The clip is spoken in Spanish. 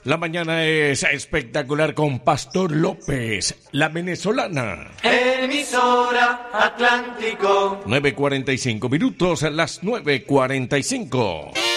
La mañana es espectacular con Pastor López, la venezolana. Emisora Atlántico. 9:45 minutos, las 9:45.